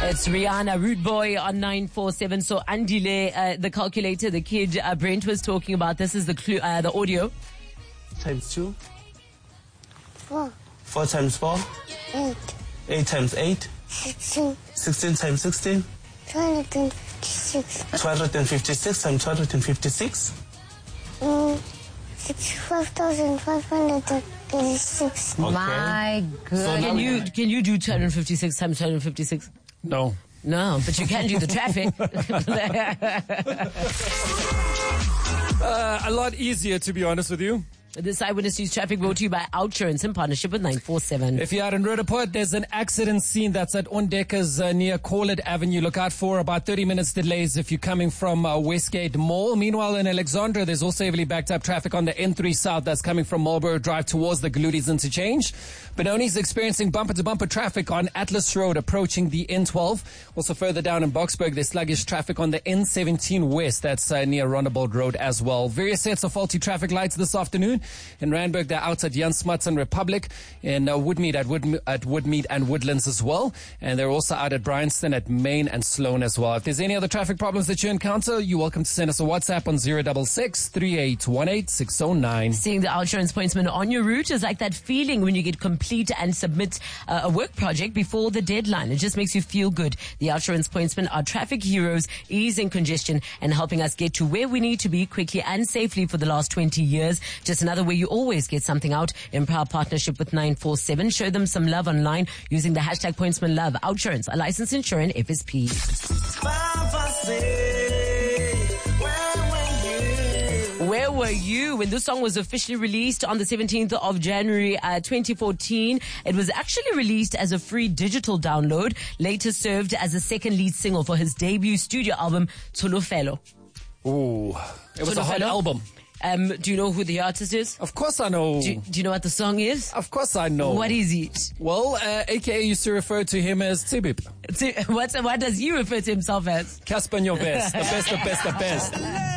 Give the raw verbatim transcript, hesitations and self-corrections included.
It's Rihanna, Rude Boy on nine four seven. So Andile, uh, the calculator, the kid uh, Brent was talking about. This is the clue, uh, the audio. Times two. Four. Four times four. Eight. Eight times eight. Sixteen. Sixteen times sixteen. Two hundred and fifty-six. Two hundred and fifty-six times two hundred and fifty-six. Mm, sixty-five thousand five hundred and eighty-six. Okay. My goodness. So Can you can you do two hundred fifty-six times two hundred fifty-six? No. No, but you can do the traffic. Uh, a lot easier, to be honest with you. This Eyewitness News traffic brought to you by Outsurance in partnership with nine four seven. If you're out in Roodepoort, there's an accident scene that's at Ondeka's uh, near Corlett Avenue. Look out for about thirty minutes delays if you're coming from uh, Westgate Mall. Meanwhile, in Alexandra, there's also heavily backed up traffic on the N three South that's coming from Marlborough Drive towards the Glutes interchange. Benoni's experiencing bumper-to-bumper traffic on Atlas Road approaching the N twelve. Also further down in Boksburg, there's sluggish traffic on the N seventeen West. That's uh, near Rondebold Road as well. Various sets of faulty traffic lights this afternoon. In Randburg, they're out at Jan Smuts Republic. In uh, Woodmead at, Wood, at Woodmead and Woodlands as well. And they're also out at Bryanston at Main and Sloane as well. If there's any other traffic problems that you encounter, you're welcome to send us a WhatsApp on zero six six, three eight one eight, six zero nine. Seeing the Outsurance pointsman on your route is like that feeling when you get complete and submit uh, a work project before the deadline. It just makes you feel good. The Outsurance pointsmen are traffic heroes, easing congestion and helping us get to where we need to be quickly and safely for the last twenty years. Just another way you always get something out in proud partnership with nine four seven. Show them some love online using the hashtag pointsmanlove. Outsurance, a licensed insurance F S P. Where were you when this song was officially released on the seventeenth of January uh, twenty fourteen? It was actually released as a free digital download, later served as a second lead single for his debut studio album, Tsholofelo. Ooh. It was a hot Tsholofelo? album. Um, do you know who the artist is? Of course I know. Do, do you know what the song is? Of course I know. What is it? Well, uh, A K A used to refer to him as Tsibip. What's, what does he refer to himself as? Casper Nyovest. The best, the best, the best.